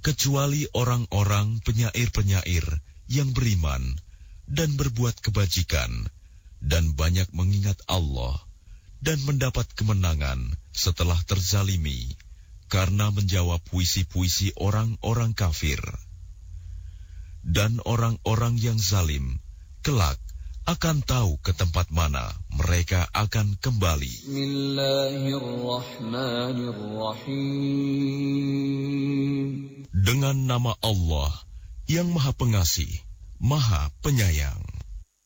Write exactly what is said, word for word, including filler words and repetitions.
kecuali orang-orang penyair-penyair yang beriman dan berbuat kebajikan dan banyak mengingat Allah dan mendapat kemenangan setelah terzalimi karena menjawab puisi-puisi orang-orang kafir. Dan orang-orang yang zalim kelak akan tahu ke tempat mana mereka akan kembali. Bismillahirrahmanirrahim. Dengan nama Allah yang Maha Pengasih, Maha Penyayang.